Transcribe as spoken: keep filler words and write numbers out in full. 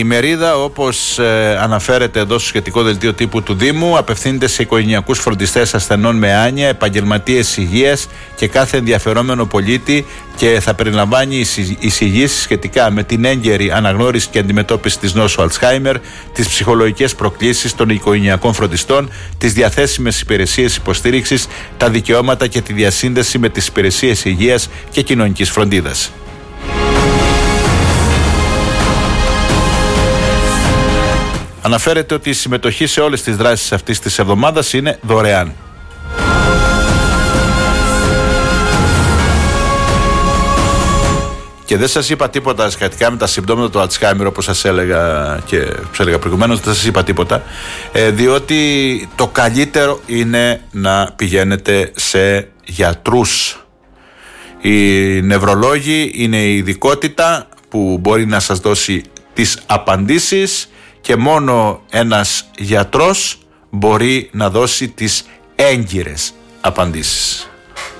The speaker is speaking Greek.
Η μερίδα, όπως ε, αναφέρεται εδώ στο σχετικό δελτίο τύπου του Δήμου, απευθύνεται σε οικογενειακούς φροντιστές ασθενών με άνοια, επαγγελματίες υγείας και κάθε ενδιαφερόμενο πολίτη και θα περιλαμβάνει εισηγήσεις σχετικά με την έγκαιρη αναγνώριση και αντιμετώπιση της νόσου Αλτσχάιμερ, τις ψυχολογικές προκλήσεις των οικογενειακών φροντιστών, τις διαθέσιμες υπηρεσίες υποστήριξης, τα δικαιώματα και τη διασύνδεση με τις υπηρεσίες υγείας και κοινωνικής φροντίδας. Αναφέρεται ότι η συμμετοχή σε όλες τις δράσεις αυτής της εβδομάδας είναι δωρεάν. Και δεν σας είπα τίποτα σχετικά με τα συμπτώματα του Αλτσχάιμερ, όπως σας έλεγα και σας έλεγα προηγουμένως, δεν σας είπα τίποτα, ε, διότι το καλύτερο είναι να πηγαίνετε σε γιατρούς. Οι νευρολόγοι είναι η ειδικότητα που μπορεί να σας δώσει τις απαντήσεις και μόνο ένας γιατρός μπορεί να δώσει τις έγκυρες απαντήσεις.